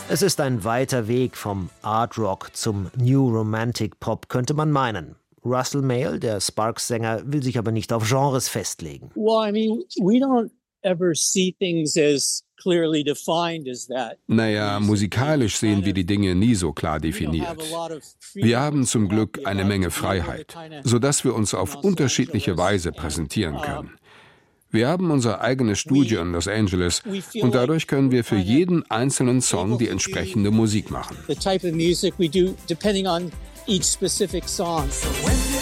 Es ist ein weiter Weg vom Art Rock zum New Romantic Pop, könnte man meinen. Russell Mael, der Sparks-Sänger, will sich aber nicht auf Genres festlegen. Well, I mean, we don't ever see things as clearly defined as that. Naja, musikalisch sehen wir die Dinge nie so klar definiert. Wir haben zum Glück eine Menge Freiheit, sodass wir uns auf unterschiedliche Weise präsentieren können. Wir haben unser eigenes Studio in Los Angeles und dadurch können wir für jeden einzelnen Song die entsprechende Musik machen. The type of music we do depending on each specific song.